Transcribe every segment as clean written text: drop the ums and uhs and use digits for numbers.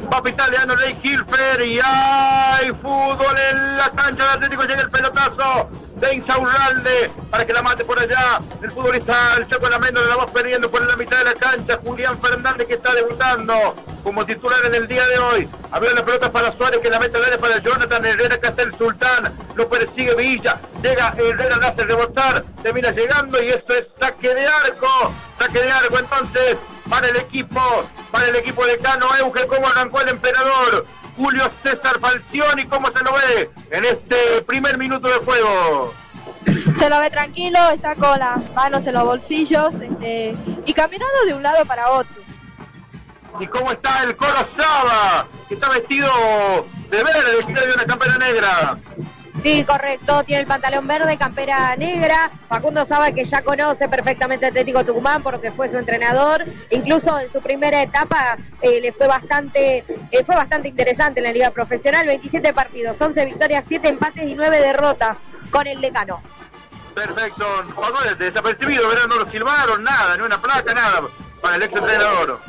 Va a pitar Leandro Rey Hilfer y hay fútbol en la cancha del Atlético. Llega el pelotazo de Insaurralde para que la mate por allá. El futbolista, el Chaco Lamendo, la va perdiendo por la mitad de la cancha. Julián Fernández, que está debutando como titular en el día de hoy. Abrió la pelota para Suárez, que la mete al área para Jonathan Herrera, que está el Sultán. Lo persigue Villa. Llega Herrera, la hace rebotar. Termina llegando y esto es saque de arco. Saque de arco entonces para el equipo de Cano. Euge, cómo arrancó el emperador Julio César Falcioni, cómo se lo ve en este primer minuto de juego. Se lo ve tranquilo, está con las manos en los bolsillos y caminando de un lado para otro. Y cómo está el Colo Saba, que está vestido de verde, vestido de una campera negra. Sí, correcto, tiene el pantalón verde, campera negra. Facundo Saba, que ya conoce perfectamente Atlético Tucumán porque fue su entrenador. Incluso en su primera etapa le fue bastante interesante en la liga profesional. 27 partidos, 11 victorias, 7 empates y 9 derrotas con el Decano. Perfecto, desapercibido, ¿verdad? No lo silbaron, nada, ni una placa, nada para el ex entrenador.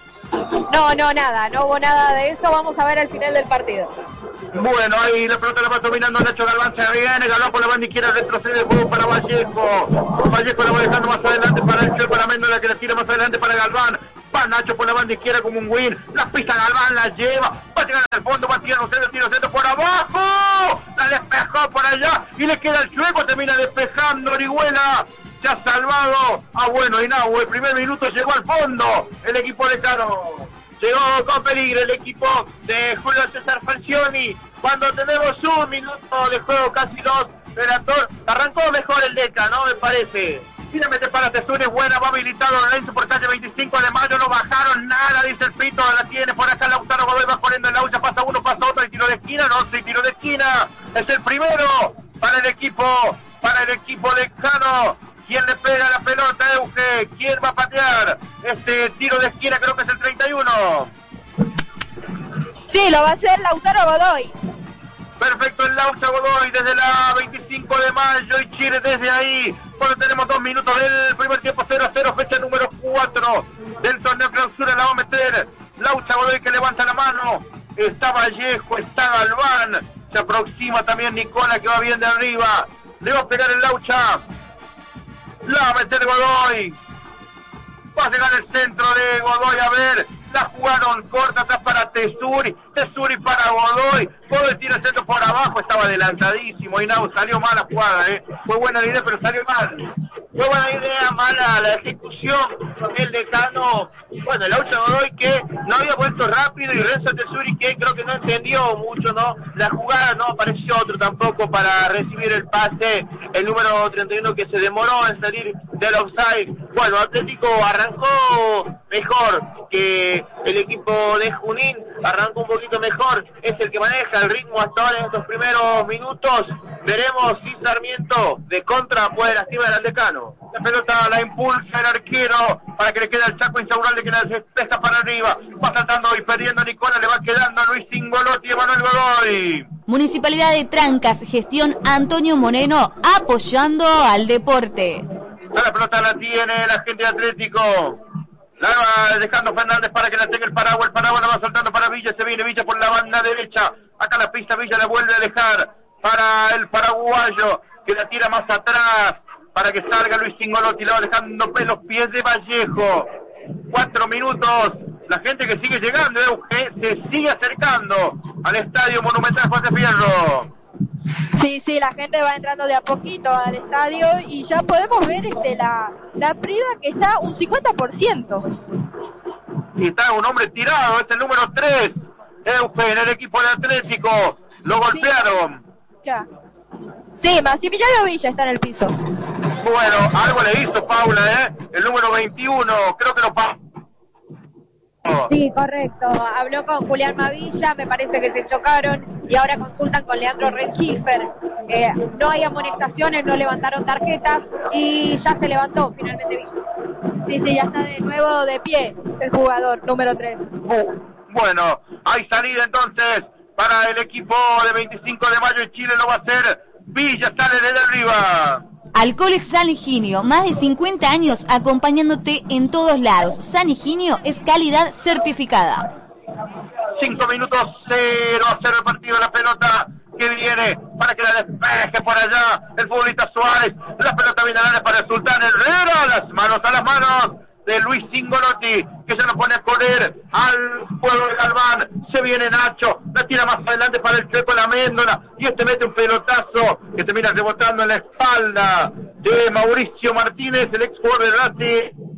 No, nada, no hubo nada de eso. Vamos a ver al final del partido. Bueno, ahí la pelota la va dominando Nacho Galván, se viene, Galván por la banda izquierda, retrocede el juego para Vallejo. Vallejo la va dejando más adelante para el Chel, para Méndola, que la tira más adelante para Galván. Va Nacho por la banda izquierda como un win, la pista Galván, la lleva, va a llegar al fondo, va a tirar un tiro por abajo, la despejó por allá y le queda el chueco, termina despejando Orihuela. Se ha salvado. Bueno, Inau, el primer minuto llegó al fondo el equipo de Cano. Llegó con peligro el equipo de Julio César Falcioni. Cuando tenemos un minuto de juego, casi dos, Relator, arrancó mejor el Deca, ¿no? Me parece. Finalmente para Tesuri, buena, va habilitado Lorenzo por calle 25 de mayo, no bajaron nada, dice el Pito, la tiene por acá Lautaro Godoy, va poniendo en la hucha, pasa uno, pasa otro, y tiro de esquina, no, sí, tiro de esquina, es el primero para el equipo de Cano. ¿Quién le pega la pelota, Euge? ¿Quién va a patear este tiro de esquina? Creo que es el 31. Sí, lo va a hacer Lautaro Godoy. Perfecto, el Laucha Godoy desde la 25 de mayo y Chile desde ahí. Bueno, tenemos 2 minutos del primer tiempo, 0-0, fecha número 4 del torneo clausura. La va a meter Laucha Godoy, que levanta la mano. Está Vallejo, está Galván. Se aproxima también Nicola, que va bien de arriba. Le va a pegar el Laucha. La va a meter Godoy. Va a llegar el centro de Godoy, a ver. La jugaron corta atrás para Tesuri para Godoy. Godoy tira el centro por abajo, estaba adelantadísimo. Y no, salió mal la jugada, Fue buena la idea, pero salió mal. Fue buena idea, mala la ejecución. El Decano, bueno, el Aucha Godoy, que no había vuelto rápido, y Renzo Tesuri, que creo que no entendió mucho, ¿no? La jugada, no apareció otro tampoco para recibir el pase. El número 31, que se demoró en salir del offside. Bueno, Atlético arrancó mejor que el equipo de Junín, arrancó un poquito mejor, es el que maneja el ritmo hasta ahora en estos primeros minutos. Veremos si Sarmiento de contra puede lastimar al Decano. La pelota la impulsa el arquero para que le quede al Chaco Insaurralde, que la despeja para arriba. Va saltando y perdiendo Nicola, le va quedando a Luis Singolotti y Manuel Godoy. Municipalidad de Trancas, gestión Antonio Moreno, apoyando al deporte. La pelota la tiene la gente de Atlético. La va dejando Fernández para que la tenga el Paraguay la va soltando para Villa, se viene Villa por la banda derecha. Acá la pista, Villa la vuelve a dejar para el paraguayo, que la tira más atrás para que salga Luis Singolotti, la va dejando los pies de Vallejo. 4 minutos, la gente que sigue llegando, se sigue acercando al Estadio Monumental Juan de Fierro. Sí, la gente va entrando de a poquito al estadio y ya podemos ver la Prida, que está un 50%. Y está un hombre tirado, es el número 3, Eugen, el equipo de Atlético, lo golpearon. Ya. Sí, Maximiliano Villa está en el piso. Bueno, algo le hizo Paula, el número 21, creo que lo pasó. Sí, correcto. Habló con Julián Mavilla, me parece que se chocaron y ahora consultan con Leandro Rengilfer. No hay amonestaciones, no levantaron tarjetas y ya se levantó finalmente Villa. Sí, ya está de nuevo de pie el jugador número 3. Bueno, hay salida entonces para el equipo de 25 de mayo y Chile lo va a hacer. Villa sale desde arriba. Alcoholes San Higinio, más de 50 años acompañándote en todos lados. San Higinio es calidad certificada. 5 minutos, 0-0 el partido. La pelota que viene para que la despeje por allá el futbolista Suárez. La pelota viene al área para el Sultán Herrera. Las manos a las manos de Luis Cingolotti, que se nos pone a correr al juego de Galván. Se viene Nacho, la tira más adelante para el Checo Laméndola, y este mete un pelotazo que termina rebotando en la espalda de Mauricio Martínez, el ex jugador de Racing,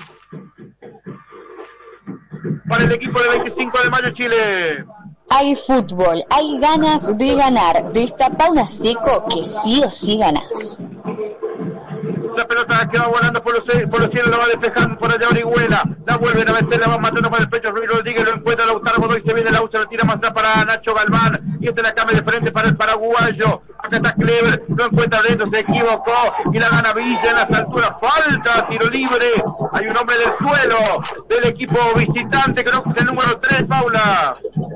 para el equipo de 25 de mayo Chile. Hay fútbol, hay ganas de ganar. Destapa una seco que sí o sí ganás. La pelota que va volando por los cielos, la va despejando por allá Orihuela, la vuelven a meter, la va matando para el pecho Ruiz Rodríguez, lo encuentra Lautaro Godoy, se viene Laucha, la tira más atrás para Nacho Galván, y la cambia de frente para el paraguayo. Acá está Clever, lo encuentra dentro, se equivocó, y la gana Villa en las alturas, falta, tiro libre, hay un hombre del suelo, del equipo visitante, creo que es el número 3, Paula.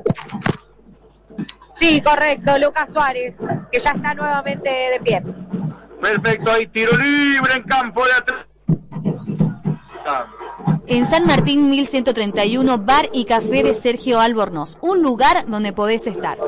Sí, correcto, Lucas Suárez, que ya está nuevamente de pie. Perfecto, hay tiro libre en campo de atrás. En San Martín 1131, bar y café de Sergio Albornoz, un lugar donde podés estar.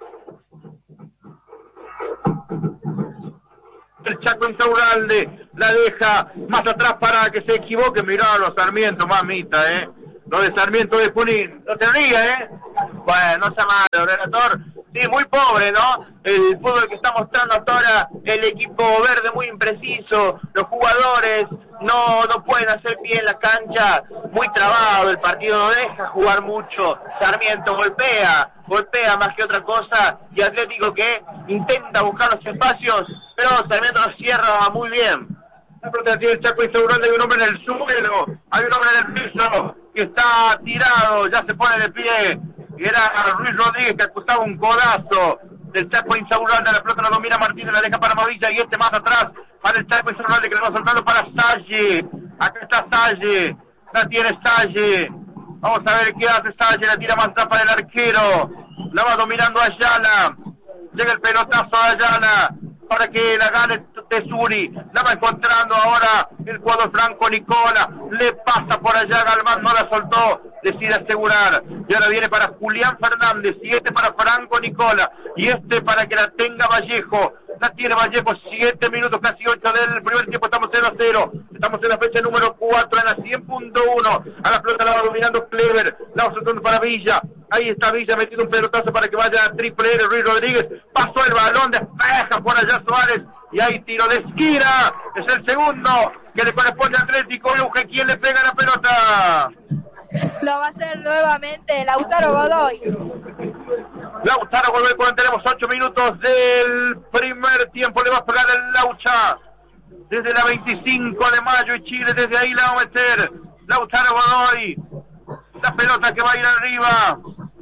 El Chaco Insaurralde la deja más atrás para que se equivoque. Mirá los Sarmiento, mamita, Lo de Sarmiento de Junín. No te rías, Bueno, no sea malo, relator. Sí, muy pobre, ¿no? El fútbol que está mostrando hasta ahora el equipo verde, muy impreciso. Los jugadores no pueden hacer pie en la cancha. Muy trabado, el partido no deja jugar mucho. Sarmiento golpea más que otra cosa. Y Atlético que intenta buscar los espacios, pero Sarmiento los cierra muy bien. La pelota tiene el Chaco Insaurralde, hay un hombre en el suelo, hay un hombre en el piso que está tirado, ya se pone de pie. Y era Ruiz Rodríguez que acusaba un codazo del Chaco Insaurralde. La pelota la domina Martínez, la deja para Mavilla, y este más atrás para el Chaco Insaurralde, que le va soltando para Salle. Acá está Salle, la tiene Salle. Vamos a ver qué hace Salle, la tira más atrás para el arquero. La va dominando Ayala. Llega el pelotazo de Ayala para que la gane Tesuri. La va encontrando ahora el jugador Franco Nicola. Le pasa por allá Galván, no la soltó. Decide asegurar. Y ahora viene para Julián Fernández. Y este para Franco Nicola. Y este para que la tenga Vallejo. La tiene Vallejo, 7 minutos, casi 8 del primer tiempo. Estamos 0-0. Estamos en la fecha número 4, en la 100.1. A la pelota la va dominando Clever. La va soltando para Villa. Ahí está Villa metiendo un pelotazo para que vaya a triple R. Ruiz Rodríguez. Pasó el balón, despeja por allá Suárez. Y ahí tiro de esquina. Es el segundo que le corresponde a Atlético. Y ¿quién le pega la pelota? Lo va a hacer nuevamente Lautaro Godoy. Lautaro Godoy, cuando tenemos 8 minutos del primer tiempo, le va a pegar el Laucha desde la 25 de mayo y Chile desde ahí la va a meter Lautaro Godoy, la pelota que va a ir arriba,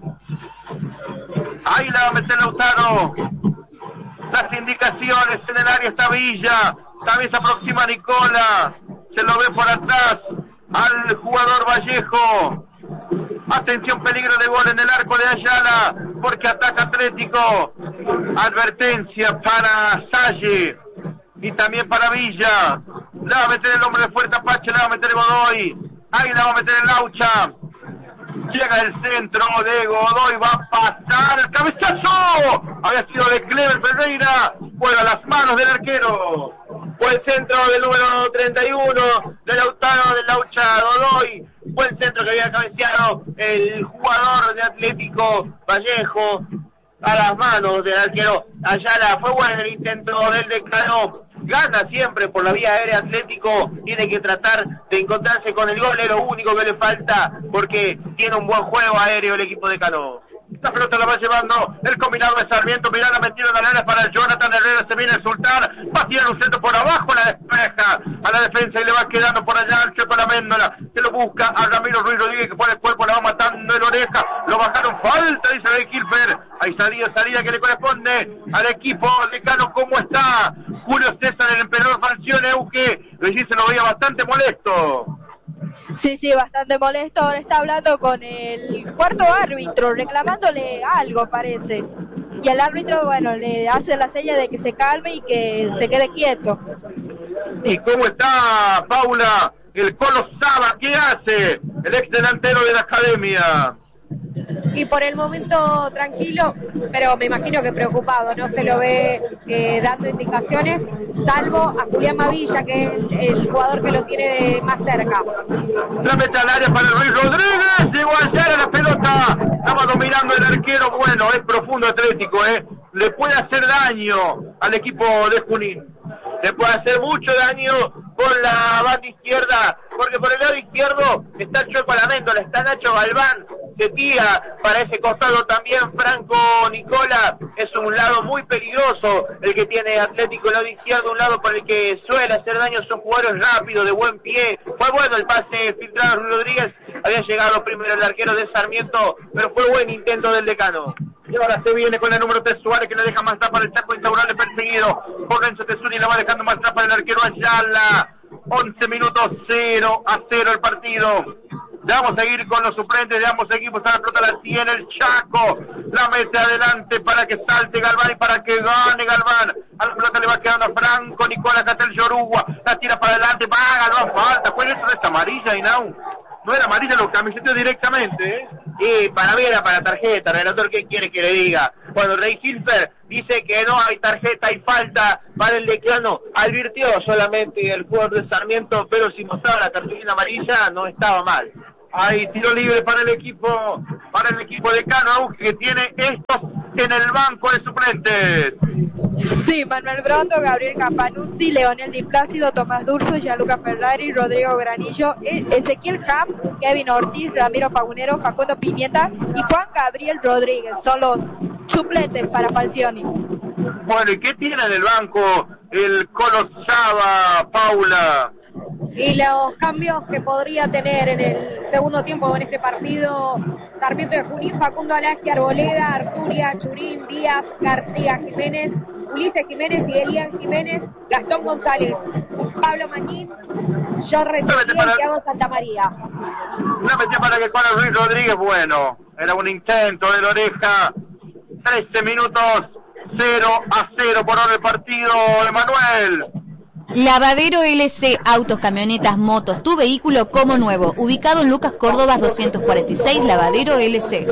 ahí la va a meter Lautaro. Las indicaciones en el área está Villa, también se aproxima Nicola, se lo ve por atrás al jugador Vallejo. Atención, peligro de gol en el arco de Ayala, porque ataca Atlético. Advertencia para Salle y también para Villa. Le va a meter el hombre de fuerza Apache, le va a meter Godoy. Ahí la va a meter el Laucha. Llega el centro de Godoy, va a pasar el cabezazo. Había sido de Clever Ferreira, fuera las manos del arquero. Fue el centro del número 31 de Lautaro del Laucha Godoy. Fue el centro que había cabeceado el jugador de Atlético Vallejo a las manos del arquero Ayala. Fue bueno el intento del decano. Gana siempre por la vía aérea Atlético. Tiene que tratar de encontrarse con el gol. Es lo único que le falta porque tiene un buen juego aéreo el equipo de Cano. La pelota la va llevando el combinado de Sarmiento. Mirá la metida en la área para el Jonathan Herrera. Se viene el Sultán. Va a tirar un centro por abajo. La despeja a la defensa y le va quedando por allá al Checo Laméndola. Se lo busca a Ramiro Ruiz Rodríguez que pone el cuerpo. La va matando en oreja. Lo bajaron. Falta, dice de Kilfer. Hay salida que le corresponde al equipo de Cano. ¿Cómo está Julio César, el emperador Falcione, que allí se lo veía bastante molesto? Sí, bastante molesto. Ahora está hablando con el cuarto árbitro, reclamándole algo, parece. Y el árbitro, bueno, le hace la seña de que se calme y que se quede quieto. ¿Y cómo está, Paula, el Colo Saba? ¿Qué hace el ex delantero de la academia? Y por el momento tranquilo, pero me imagino que preocupado, no se lo ve dando indicaciones, salvo a Julián Mavilla, que es el jugador que lo tiene más cerca. La mete al área para Luis Rodríguez, llegó ayer a la pelota, estaba dominando el arquero, bueno, es profundo Atlético, le puede hacer daño al equipo de Junín. Le puede hacer mucho daño por la banda izquierda, porque por el lado izquierdo está Chueco Lamento, está Nacho Galván, se tira para ese costado también Franco Nicola, es un lado muy peligroso el que tiene Atlético, el lado izquierdo, un lado por el que suele hacer daño, son jugadores rápidos, de buen pie, fue bueno el pase filtrado de Rodríguez, había llegado primero el arquero de Sarmiento, pero fue buen intento del decano. Y ahora se viene con la número 3 Suárez, que le deja más atrás para el Chaco Insaurralde, perseguido por Renzo Tesuri, la va dejando más atrás para el arquero Ayala. 11 minutos, 0-0 el partido. Ya vamos a seguir con los suplentes de ambos equipos. A la pelota la tiene el Chaco, la mete adelante para que salte Galván y para que gane Galván. A la pelota le va quedando a Franco Nicola Catel Yorugua, la tira para adelante, va Galván, falta. ¿Cuál es esta amarilla, Inau? No era amarilla, lo camiseteó directamente, Y para mí era para tarjeta, relator, ¿qué quiere que le diga? Cuando Rey Hilfer dice que no hay tarjeta y falta para el decano, advirtió solamente el jugador de Sarmiento, pero si mostraba la tarjeta amarilla no estaba mal. Hay tiro libre para el equipo de Cano, que tiene estos en el banco de suplentes. Sí, Manuel Brondo, Gabriel Campanuzzi, Leonel Di Plácido, Tomás Durso, Gianluca Ferrari, Rodrigo Granillo, Ezequiel Ham, Kevin Ortiz, Ramiro Pagunero, Facundo Pimienta y Juan Gabriel Rodríguez. Son los suplentes para Falcioni. Bueno, ¿y qué tiene en el banco el Colo Saba, Paula? Y los cambios que podría tener en el segundo tiempo en este partido: Sarmiento de Junín, Facundo Alaski, Arboleda, Arturia, Churín, Díaz, García Jiménez, Ulises Jiménez y Elian Jiménez, Gastón González, Pablo Mañín, John Rentería y Thiago Santamaría. Una metida para que juegue Luis Rodríguez, bueno, era un intento de la oreja. 13 minutos, 0-0 por ahora el partido, Emanuel. Lavadero LC, autos, camionetas, motos, tu vehículo como nuevo. Ubicado en Lucas Córdoba 246, Lavadero LC.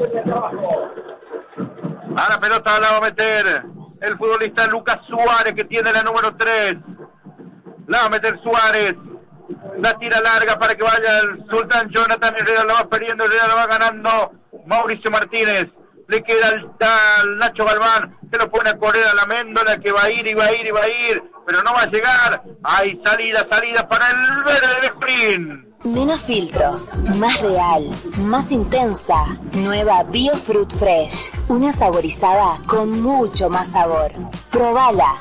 A la pelota la va a meter el futbolista Lucas Suárez, que tiene la número 3. La va a meter Suárez. La tira larga para que vaya el Sultán Jonathan Herrera, la va perdiendo, Herrera la va ganando Mauricio Martínez. Le queda al Nacho Galván, que lo pone a correr a la Méndola, que va a ir, pero no va a llegar. Hay salida para el verde de sprint. Menos filtros, más real, más intensa. Nueva Biofruit Fresh, una saborizada con mucho más sabor. Probala.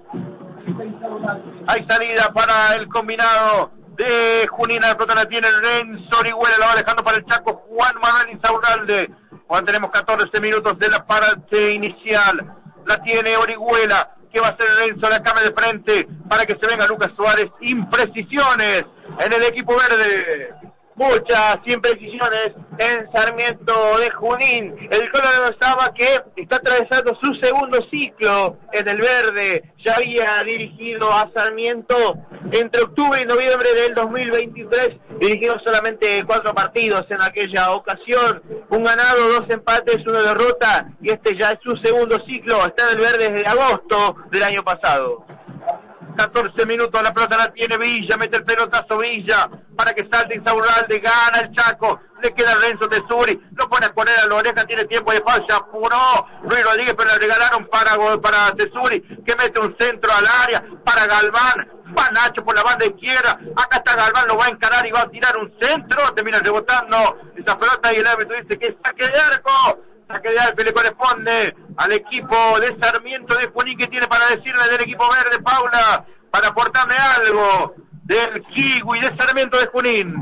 Hay salida para el combinado de Junín, la pelota la tiene Renzo Orihuela, la va dejando para el Chaco Juan Manuel Insaurralde. Cuando tenemos 14 minutos de la parte inicial, la tiene Orihuela, que va a hacer Renzo, la cambia de frente para que se venga Lucas Suárez. Imprecisiones en el equipo verde, muchas imprecisiones en Sarmiento de Junín. El Colo de Saba, que está atravesando su segundo ciclo en el verde, ya había dirigido a Sarmiento entre octubre y noviembre del 2023, dirigió solamente 4 partidos en aquella ocasión, un ganado, 2 empates, 1 derrota, y este ya es su segundo ciclo, está en el verde desde agosto del año pasado. 14 minutos, la pelota la tiene Villa, mete el pelotazo Villa, para que salte Insaurralde, gana el Chaco, le queda Renzo Tesuri, lo pone a poner a la oreja, tiene tiempo de falla, apuró Luis Rodríguez, pero le regalaron para Tesuri, que mete un centro al área, para Galván, va Nacho por la banda izquierda, acá está Galván, lo va a encarar y va a tirar un centro, termina rebotando esa pelota y el árbitro dice que es saque de arco. Saque de arco le corresponde al equipo de Sarmiento de Junín, que tiene para decirle del equipo verde, Paula, para aportarle algo del Kiwi de Sarmiento de Junín.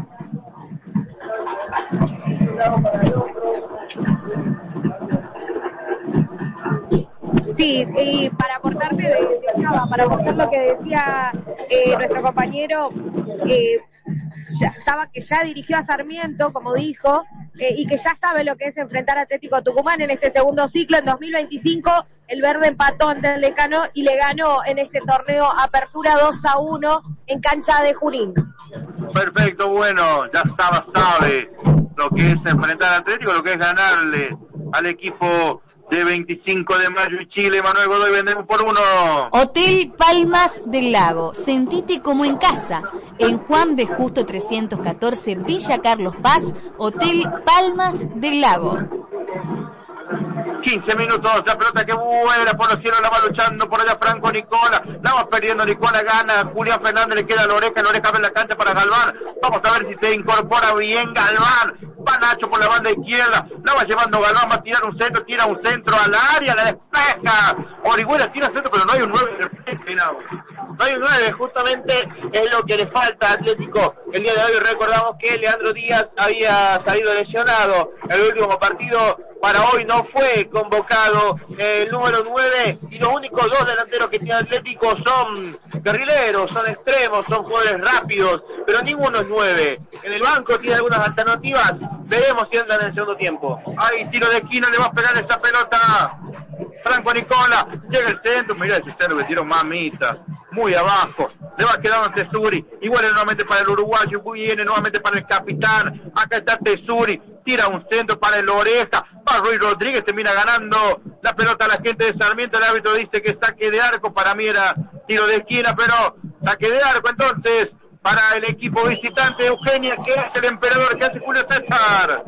Sí, y para aportarte para aportar lo que decía nuestro compañero, que ya dirigió a Sarmiento, como dijo, y que ya sabe lo que es enfrentar a Atlético Tucumán en este segundo ciclo. En 2025 el verde empató ante el Decano y le ganó en este torneo Apertura 2-1 en cancha de Junín. Perfecto, bueno, ya sabe lo que es enfrentar al Atlético, lo que es ganarle al equipo de 25 de mayo y Chile. Manuel Godoy, vendemos por 1. Hotel Palmas del Lago, sentite como en casa. En Juan B. Justo 314, Villa Carlos Paz, Hotel Palmas del Lago. 15 minutos, la pelota que vuela por los cielos, la va luchando por allá Franco Nicola, la va perdiendo Nicola, gana Julián Fernández, le queda la oreja ve la cancha para Galván, vamos a ver si se incorpora bien Galván, va Nacho por la banda izquierda, la va llevando Galván, va a tirar un centro, tira un centro al área, la despeja, Orihuela tira centro, pero no hay un 9, no hay un 9, justamente es lo que le falta a Atlético. El día de hoy recordamos que Leandro Díaz había salido lesionado el último partido. Para hoy no fue convocado el número 9 y los únicos dos delanteros que tiene Atlético son carrileros, son extremos, son jugadores rápidos, pero ninguno es 9. En el banco tiene algunas alternativas, veremos si entran en el segundo tiempo. Ahí tiro de esquina, le va a pegar esa pelota Franco Nicola, llega el centro, mira ese centro que tiró mamita, muy abajo, le va quedando Tesuri, igual nuevamente para el uruguayo, viene nuevamente para el capitán, acá está Tesuri, tira un centro para el Oreja, va Ruiz Rodríguez, termina ganando la pelota a la gente de Sarmiento, el árbitro dice que saque de arco, para mí era tiro de esquina, pero saque de arco entonces para el equipo visitante. Eugenia, ¿qué hace el emperador? ¿Qué hace Julio César?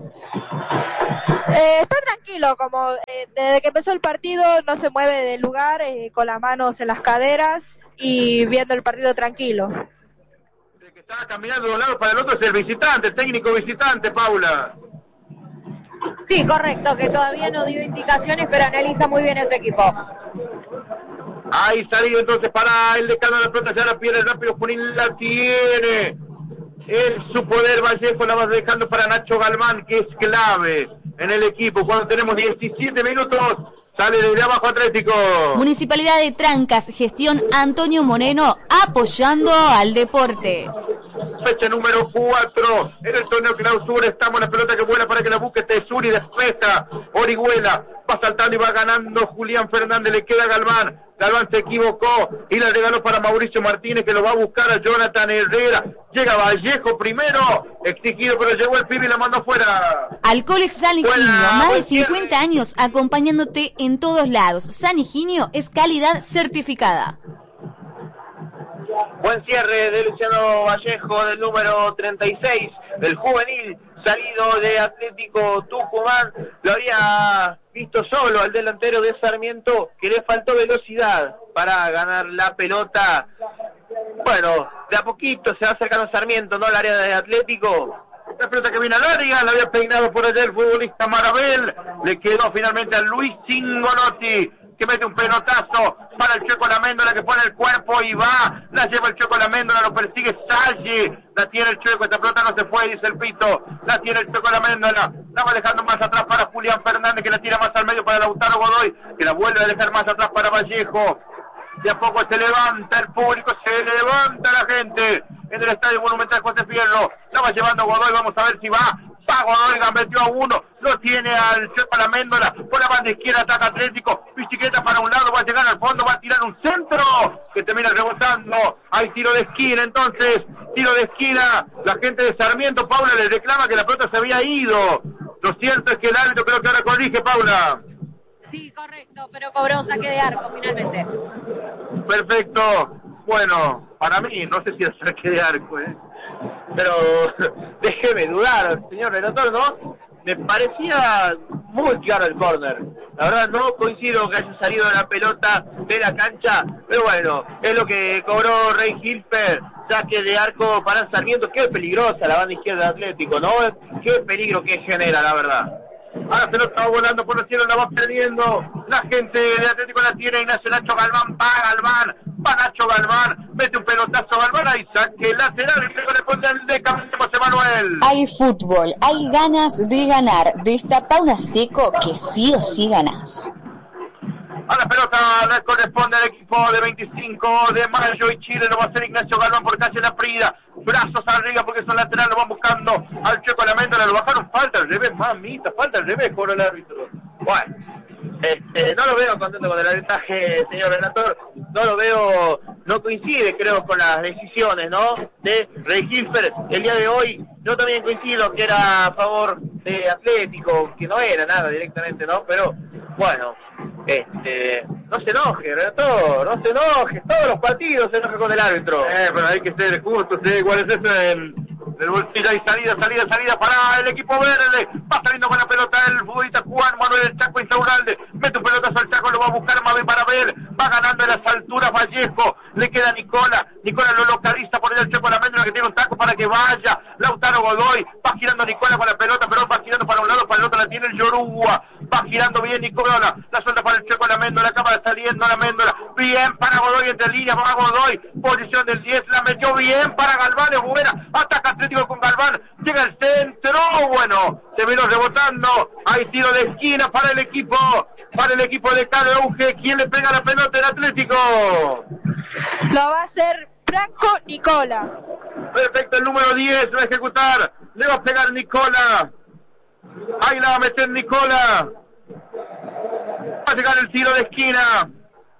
Está tranquilo, como desde que empezó el partido no se mueve del lugar, con las manos en las caderas y viendo el partido tranquilo. El que estaba caminando de un lado para el otro es el visitante, el técnico visitante, Paula. Sí, correcto, que todavía no dio indicaciones, pero analiza muy bien ese equipo. Ahí salido entonces para el decano de la pelota, ya la pierde rápido, Junín la tiene. En su poder Vallejo la va dejando para Nacho Galván, que es clave en el equipo. Cuando tenemos 17 minutos, sale desde abajo Atlético. Municipalidad de Trancas, gestión Antonio Moreno, apoyando al deporte. Fecha número 4 en el torneo clausura, estamos en la pelota que vuela para que la busque Tesuri, despeja Orihuela, va saltando y va ganando Julián Fernández, le queda Galván, Galván se equivocó y la regaló para Mauricio Martínez, que lo va a buscar a Jonathan Herrera, llega Vallejo primero, exigido, pero llegó el pibe y la mandó fuera. Alcoholes San Higinio, más de 50 años acompañándote en todos lados. San Higinio es calidad certificada. Buen cierre de Luciano Vallejo, del número 36, del juvenil, salido de Atlético Tucumán. Lo había visto solo al delantero de Sarmiento, que le faltó velocidad para ganar la pelota. Bueno, de a poquito se va acercando Sarmiento, ¿no? Al área de Atlético. La pelota que viene al área, la había peinado por allá el futbolista Marabel, le quedó finalmente a Luis Cingolotti, que mete un pelotazo para el Checo Laméndola, que pone el cuerpo y va, la lleva el Checo Laméndola, lo persigue Salli, la tiene el Checo, esta pelota no se fue, dice el Pito, la tiene el Checo Laméndola, la va dejando más atrás para Julián Fernández, que la tira más al medio para Lautaro Godoy, que la vuelve a dejar más atrás para Vallejo. De a poco se levanta el público, se levanta la gente en el Estadio Monumental José Fierro, la va llevando Godoy, vamos a ver si va Godoy, metió a uno, lo tiene al Checo Laméndola, por la banda izquierda ataca Atlético, bicicleta para un lado, va a llegar al fondo, va a tirar un centro, que termina rebotando, hay tiro de esquina, entonces, tiro de esquina, la gente de Sarmiento, Paula, le reclama que la pelota se había ido, lo cierto es que el árbitro creo que ahora corrige, Paula. Sí, correcto, pero cobró saque de arco finalmente. Perfecto, bueno, para mí, no sé si es saque de arco, pero déjeme dudar, señor relator, ¿no? Me parecía muy claro el córner. La verdad no coincido que haya salido la pelota de la cancha, pero bueno, es lo que cobró Rey Hilfer, saque de arco para Sarmiento. Qué peligrosa la banda izquierda de Atlético, ¿no? Qué peligro que genera, la verdad. Ahora se lo está volando por los cielos, la va perdiendo. La gente de Atlético la tiene. Ignacio Nacho Galván, va Nacho Galván, mete un pelotazo Galván, ahí saque lateral y luego le pone al décamo José Manuel. Hay fútbol, hay ganas de ganar. Destapa una seco que sí o sí ganás. A la pelota le corresponde al equipo de 25 de mayo y Chile lo va a hacer Ignacio Galván por calle La Prida. Brazos arriba porque son laterales, lo van buscando al Checo Laméndola, lo bajaron, falta al revés, mamita, falta al revés, por el árbitro. Bueno, no lo veo contento con el arbitraje, señor relator, no lo veo, no coincide creo con las decisiones, ¿no? De Rey Hilfer el día de hoy. Yo también coincido que era a favor de Atlético, que no era nada directamente, ¿no? Pero bueno, no se enoje, relator, no se enoje, todos los partidos se enojan con el árbitro. Pero hay que ser justos, ¿cuál es ese? El bolsillo y salida para el equipo verde. Va saliendo con la pelota el futbolista Juan Manuel El Chaco Insaurralde. Mete un pelotazo al Chaco, lo va a buscar Mabel para ver. Va ganando en las alturas Vallejo. Le queda Nicola lo localiza por el Chaco Almendra, que tiene un taco para que vaya. Lautaro Godoy. Va girando Nicola con la pelota, pero va girando para un lado, para el otro la tiene el Yorúa. Va girando bien Nicola. La suelta para el Chaco Almendra, acaba saliendo la Almendra. Bien para Godoy entre líneas, va Godoy. Posición del 10, la metió bien para Galván, es buena. Ataca Atlético con Galván. Llega el centro, bueno, se vino rebotando. Hay tiro de esquina para el equipo de Carlos Auge. ¿Quién le pega la pelota? El Atlético. Lo va a hacer Franco Nicola. Perfecto, el número 10 va a ejecutar. Le va a pegar Nicola. Ahí la va a meter Nicola. Va a llegar el tiro de esquina.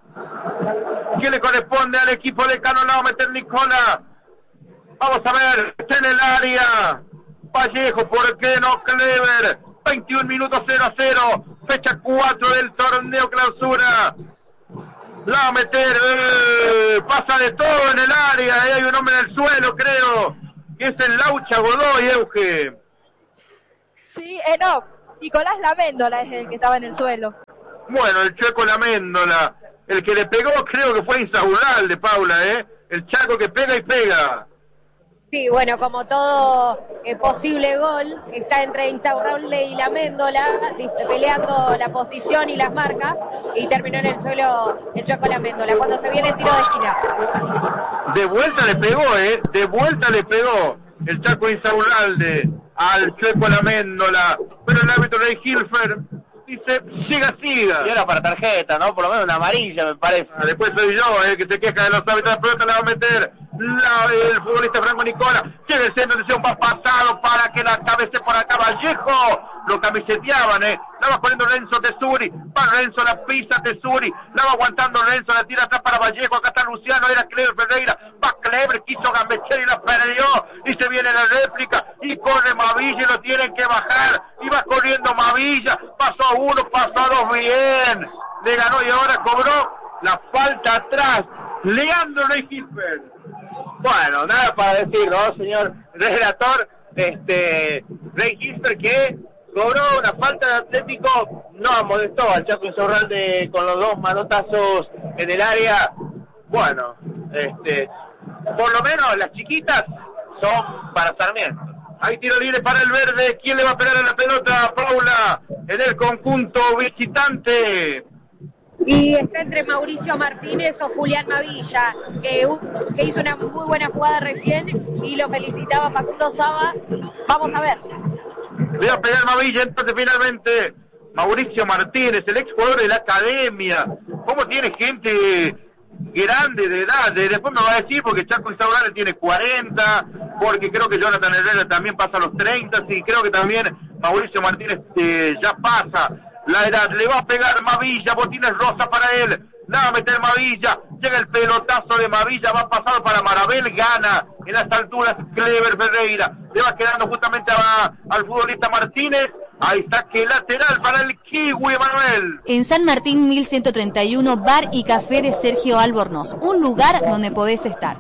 ¿Quién le corresponde al equipo de Cano? La va a meter Nicola. Vamos a ver, está en el área. Vallejo, ¿por qué no Clever? 21 minutos 0-0. Fecha 4 del torneo clausura. La va a meter. Pasa de todo en el área. Hay un hombre en el suelo, creo. Que es el Laucha Godoy, Euge. Sí, no. Nicolás Laméndola es el que estaba en el suelo. Bueno, el Chueco Laméndola. El que le pegó creo que fue Insaurralde, Paula, El Chaco que pega y pega. Sí, bueno, como todo posible gol, está entre Insaurralde y Laméndola, peleando la posición y las marcas, y terminó en el suelo el Chaco Laméndola, cuando se viene el tiro de esquina. De vuelta le pegó, de vuelta le pegó el Chaco Insaurralde al Chueco Laméndola, pero el árbitro Rey Hilfer dice, siga. Y era para tarjeta, ¿no? Por lo menos una amarilla, me parece. Después soy yo, que se queja de los árbitros de pelota, le va a meter el futbolista Franco Nicola. Llega el centro, decisión, va pasado para que la cabece por acá Vallejo. Lo camiseteaban, La va poniendo Renzo Tesuri. Va Renzo, la pisa Tesuri. La va aguantando Renzo, la tira atrás para Vallejo. Acá está Luciano, era Clever Ferreira. Va Clever, quiso gambechear y la perdió. Y se viene la réplica. Y corre Mavilla y lo tienen que bajar. Y va corriendo Mavilla. Pasó a uno, pasó a dos, bien. Le ganó y ahora cobró la falta atrás. Leandro Rey Hilfer. Bueno, nada para decir, ¿no, señor relator? Rey Hilfer que cobró una falta de Atlético, no amonestó al Chaco Insaurralde con los dos manotazos en el área. Bueno, por lo menos las chiquitas son para Sarmiento. Hay tiro libre para el verde. ¿Quién le va a pegar a la pelota, Paula? En el conjunto visitante. Y está entre Mauricio Martínez o Julián Mavilla, que hizo una muy buena jugada recién y lo felicitaba Facundo Saba. Vamos a ver. Le va a pegar Mavilla, entonces finalmente Mauricio Martínez, el ex jugador de la academia. ¿Cómo tiene gente grande de edad? Después me va a decir, porque Chaco Insaurralde tiene 40, porque creo que Jonathan Herrera también pasa a los 30, sí, creo que también Mauricio Martínez ya pasa la edad. Le va a pegar Mavilla, botines rosa para él, la va a meter Mavilla, llega el pelotazo de Mavilla, va pasado para Marabel, gana en las alturas Clever Ferreira, le va quedando justamente al futbolista Martínez. Ahí está, que lateral para el Kiwi, Manuel. En San Martín 1131, bar y café de Sergio Albornoz, un lugar donde podés estar.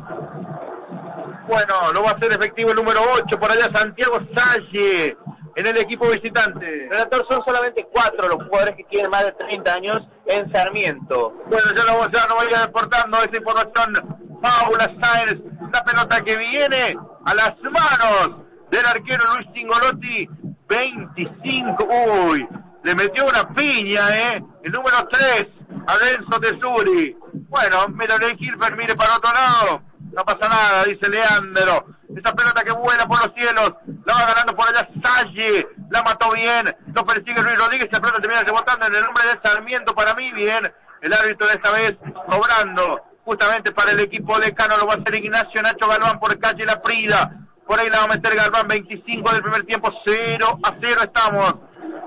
Bueno, lo va a hacer efectivo el número 8, por allá Santiago Salle, en el equipo visitante. Relator, son solamente 4 los jugadores que tienen más de 30 años en Sarmiento. Bueno, ya no voy a ir reportando esa información. Paula Sáenz, la pelota que viene a las manos del arquero Luis Cingolotti. 25, uy, le metió una piña, el número 3, a Renzo Tesuri. Bueno, mira, Rey Hilfer, mire para otro lado, no pasa nada, dice Leandro. Esa pelota que vuela por los cielos, la va ganando por allá Salle, la mató bien, lo persigue Luis Rodríguez, esa pelota termina rebotando en el nombre de Sarmiento, para mí bien, el árbitro de esta vez cobrando, justamente para el equipo de Cano, lo va a hacer Ignacio Nacho Galván por calle La Prida. Por ahí la va a meter Galván, 25 del primer tiempo, 0-0 estamos.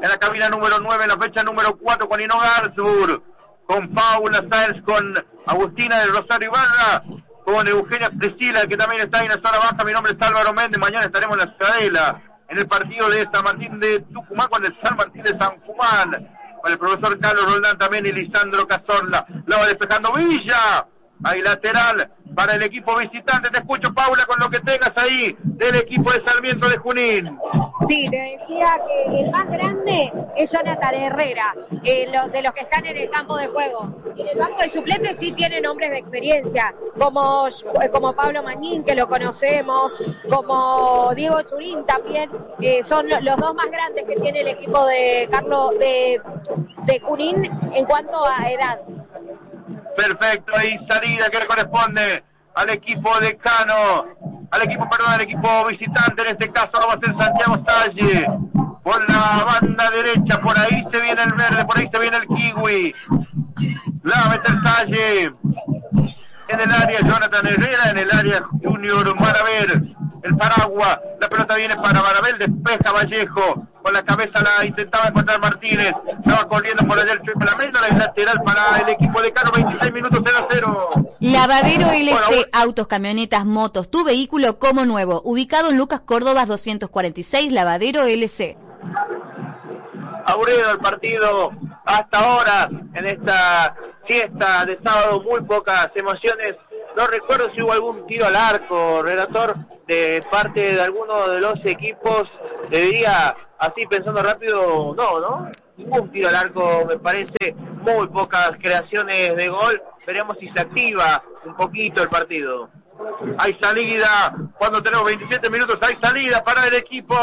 en la cabina número 9, en la fecha número 4 con Ino Garzburg, con Paula Sáenz, con Agustina del Rosario Ibarra, con Eugenia Priscila, que también está en la zona baja. Mi nombre es Álvaro Méndez. Mañana estaremos en la Ciudadela, en el partido de San Martín de Tucumán con el San Martín de San Juan, con el profesor Carlos Roldán también y Lisandro Cazorla. La va despejando Villa. Hay lateral para el equipo visitante. Te escucho, Paula, con lo que tengas ahí del equipo de Sarmiento de Junín. Sí, te decía que el más grande es Jonathan Herrera, de los que están en el campo de juego. Y en el banco de suplentes sí tiene nombres de experiencia, como Pablo Mañín, que lo conocemos, como Diego Churín también. Son los dos más grandes que tiene el equipo de Carlos de Junín en cuanto a edad. Perfecto, ahí salida que le corresponde al equipo decano, al equipo visitante, en este caso lo va a ser Santiago Salle, por la banda derecha, por ahí se viene el verde, por ahí se viene el kiwi, la va a meter Salle, en el área Jonathan Herrera, en el área Junior Maraver, el Paragua, la pelota viene para Marabel, despeja Vallejo, con la cabeza la intentaba encontrar Martínez, estaba corriendo por allá el Chuy Palamenda, la lateral para el equipo de Cano, 26 minutos 0-0. Lavadero LC, autos, camionetas, motos, tu vehículo como nuevo, ubicado en Lucas Córdoba 246, Lavadero LC. Aburrido el partido hasta ahora en esta fiesta de sábado, muy pocas emociones. No recuerdo si hubo algún tiro al arco, relator, de parte de alguno de los equipos. Debería, así pensando rápido, no, ningún tiro al arco, me parece, muy pocas creaciones de gol. Veremos si se activa un poquito el partido. Hay salida, cuando tenemos 27 minutos, hay salida para el equipo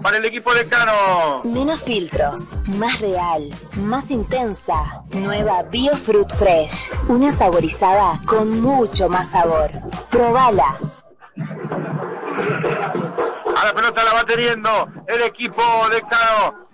decano. Menos filtros, más real, más intensa. Nueva BioFruit Fresh, una saborizada con mucho más sabor. Probala. A la pelota la va teniendo el equipo decano.